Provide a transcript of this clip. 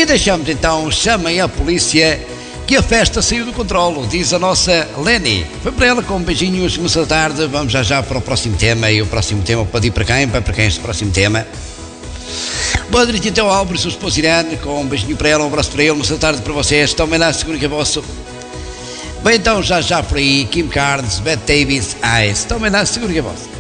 deixamos então, chamem a polícia, que a festa saiu do controlo, diz a nossa Leni. Foi para ela com beijinhos, moça da tarde. Vamos já para o próximo tema. E o próximo tema pode ir para quem? Para quem é este próximo tema? Boa noite então, Álvares, o esposo Irene, com um beijinho para ela, um abraço para ele, moça da tarde para vocês. Tomem lá, seguro que é vosso. Bem então, já por aí, Kim Carnes, Bette Davis, Ice. Tomem lá, seguro que é vosso.